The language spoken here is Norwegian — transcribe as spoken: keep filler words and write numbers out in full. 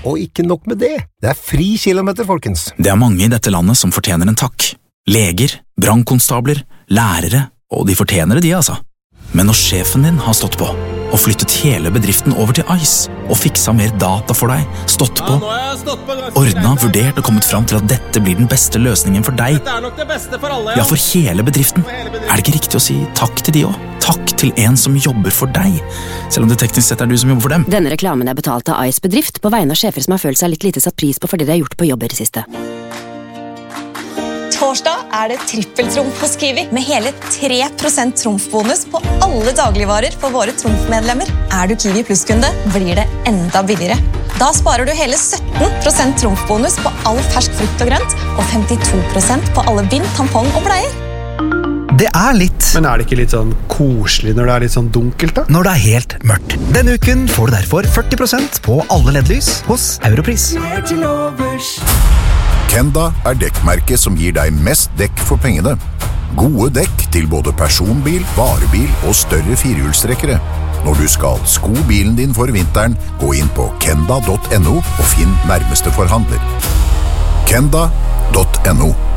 Og ikke nok med det, det er fri kilometer, folkens. Det er mange i dette landet som fortjener en takk. Leger, brannkonstabler, lærere, og de fortjener det de, altså. Men når sjefen din har stått på, og flyttet hele bedriften over til Ice, og fiksa mer data for deg, stått på, ordna, vurdert og kommet fram til at dette blir den beste løsningen for deg, ja, for hele bedriften, er det ikke riktig å si takk til de også? Takk til en som jobber for deg, selv om det teknisk sett er du som jobber for dem. Denne reklamen er betalt av Ice bedrift på vegne av sjefer som har følt seg litt lite satt pris på for det de har gjort på jobber i siste. Torsdag er det trippeltrumf hos Kiwi, med hele tre prosent trumfbonus på alle dagligvarer for våre trumfmedlemmer. Er du Kiwi Plus-kunde, blir det enda billigere. Da sparer du hele sytten prosent trumfbonus på all fersk frukt og grønt, og femtito prosent på alle bind, tampong og bleier. Det er litt... Men er det ikke litt sånn koselig når det er litt sånn dunkelt da? Når det er helt mørkt. Denne uken får du derfor førti prosent på alle L E D-lys hos Europris. Kenda er dekkmerket som gir deg mest dekk for pengene. Gode dekk til både personbil, varebil og større firehjulstrekkere. Når du skal sko bilen din for vinteren, gå inn på kenda punktum no og finn nærmeste forhandler. kenda punktum no